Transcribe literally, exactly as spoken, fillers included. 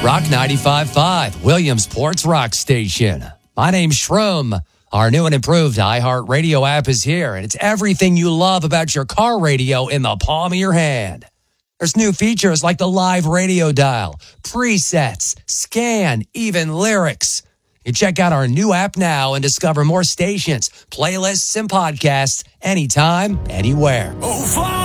Rock ninety-five point five, Williamsport's rock station. My name's Shroom. Our new and improved iHeartRadio app is here, and it's everything you love about your car radio in the palm of your hand. There's new features like the live radio dial, presets, scan, even lyrics. You check out our new app now and discover more stations, playlists, and podcasts anytime, anywhere. Oh,